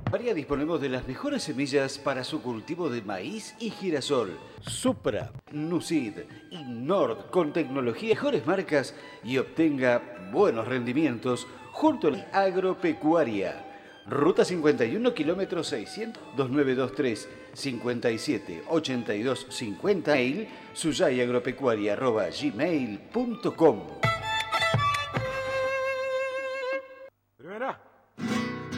María, disponemos de las mejores semillas para su cultivo de maíz y girasol. Supra, Nucid y Nord con tecnología, mejores marcas y obtenga buenos rendimientos junto a la agropecuaria. Ruta 51, kilómetro 600, 2923 57 82 50, mail suyayagropecuaria@gmail.com.